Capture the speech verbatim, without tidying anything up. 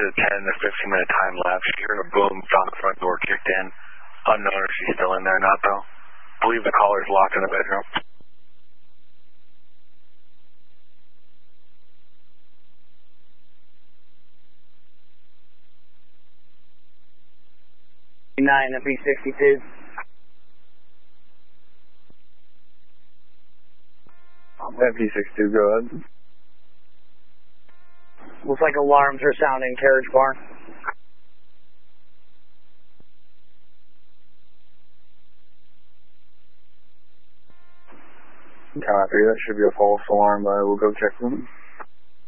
a ten to fifteen minute time lapse. She heard a boom, found the front door kicked in. Unknown if she's still in there or not, though. Believe the caller's locked in the bedroom. nine to B sixty-two. F B sixty-two, go ahead. Looks like alarms are sounding, carriage barn. Copy, that should be a false alarm, but I will go check them.